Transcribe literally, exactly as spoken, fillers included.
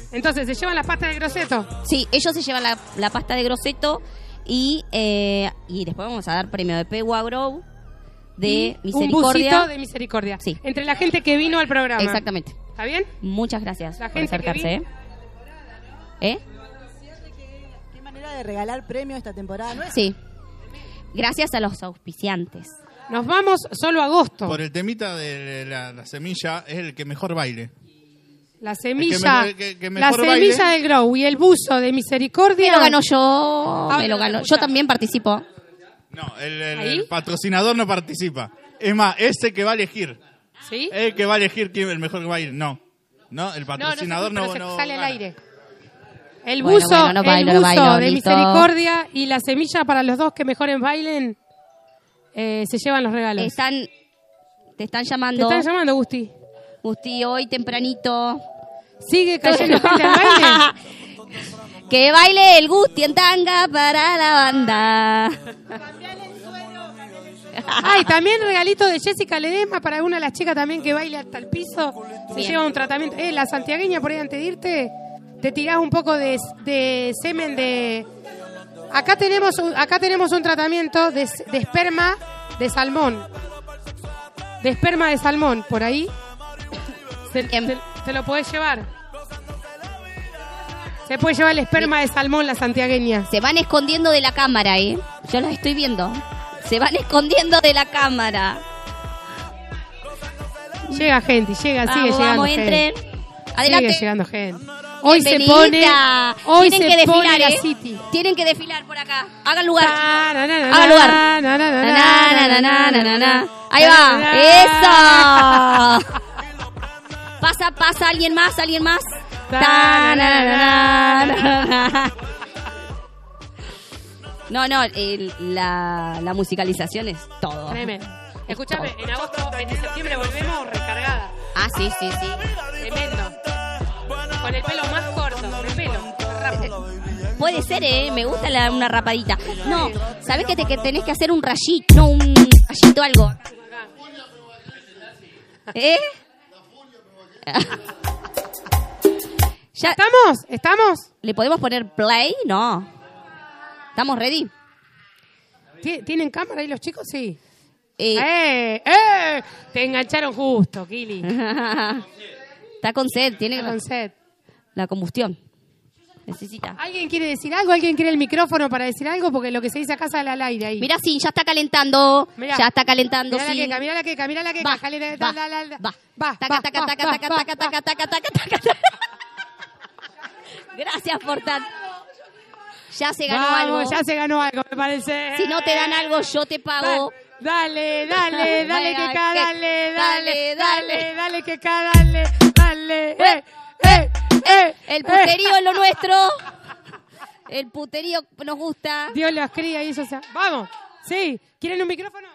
Entonces, ¿se llevan la pasta de Grosseto? Sí, ellos se llevan la, la pasta de Grosseto y, eh, y después vamos a dar premio de Pegua Grow de y Misericordia. Un busito de Misericordia. Sí. Entre la gente que vino al programa. Exactamente. ¿Está bien? Muchas gracias La por gente acercarse. que ¿Eh? ¿Eh? ¿Qué manera de regalar premios esta temporada? ¿No es? Sí. Gracias a los auspiciantes. Nos vamos solo a agosto. Por el temita de la, la semilla, es el que mejor baile. La semilla, mejor- que- que la mejor semilla baile. del Grow y el buzo de Misericordia. Me lo ganó yo. Ah, me lo no, ganó. escucha. Yo también participo. No, el, el- ¿Ahí? el patrocinador no participa. Es más, ese que va a elegir. ¿Sí? El que va a elegir quién es el mejor baile. No. No, el No, no, patrocinador no, no, pero se no sale al gana. aire. El Bueno, buzo, bueno, no bailo, el no buzo bailo, de listo. Misericordia y la semilla para los dos que mejores bailen eh, se llevan los regalos. Están, te están ¿Te llamando. están llamando, Gusti? Gusti, hoy tempranito. ¿Sigue cayendo gente al baile? Que baile el Gusti en tanga para la banda. Ay, también regalito de Jessica Ledesma para una de las chicas también que baile hasta el piso. Se Bien. lleva un tratamiento. Eh, la santiagueña, por ahí antes de irte, te tirás un poco de, de semen de... Acá tenemos un, acá tenemos un tratamiento de, de esperma de salmón. De esperma de salmón, por ahí. Se, Bien. te, te lo podés llevar. Se puede llevar el esperma de salmón, la santiagueña. Se van escondiendo de la cámara, ¿eh? Yo los estoy viendo. Se van escondiendo de la cámara. Llega gente, llega, Vamos, sigue llegando vamos, gente. entren. Adelante. Sigue llegando gente. Hoy se pone, Bienvenida. hoy Tienen se que pone desfilar, la ¿eh? City. Tienen que desfilar por acá. Hagan lugar. Ta, na, na, na, Hagan lugar. na, na, na, Na, na, na, na, na, na, na, na. Ahí Na, na, va. Eso. Pasa, pasa, alguien más, alguien más. Ta, Ta, na, na, na, na, na, na. No, no, el- la, la musicalización es todo. Tremendo. Escúchame, en agosto, en septiembre volvemos recargada. Ah, sí, sí, sí. Tremendo. Con el pelo más corto, el pelo. Rápido. Puede ser, ¿eh? Me gusta la- una rapadita. No, ¿sabés que, te, que tenés que hacer un rayito? No, un rayito algo. ¿Eh? ¿Ya ¿Estamos? ¿Estamos? le podemos poner play? No. ¿Estamos ready? ¿Ti- ¿Tienen cámara ahí los chicos? Sí. Eh, ¡Eh! ¡Eh! Te engancharon justo, Kili. está con sed, tiene Con sed. la combustión. Necesita. ¿Alguien quiere decir algo? ¿Alguien quiere el micrófono para decir algo? Porque lo que se dice acá sale al aire ahí. Mira, sí, ya está calentando. Mirá. Ya está calentando, Mirá la sí. queca, mirá la queca, mirá la queca. Va, jale, va, la, la, la, va. va, Taca, va, taca, va, taca, va, taca, va, taca, va. taca, taca, taca, taca, taca. Gracias por tanto. Ya se ganó Vamos, algo. ya se ganó algo, me parece. Si no te dan algo, yo te pago. Dale, dale, dale, Venga, queca, que- dale, dale, dale, dale. dale, dale, queca, dale, dale. Eh, eh, eh. El puterío es lo nuestro. El puterío nos gusta. Dios los cría y eso, o sea. Vamos, sí. ¿Quieren un micrófono?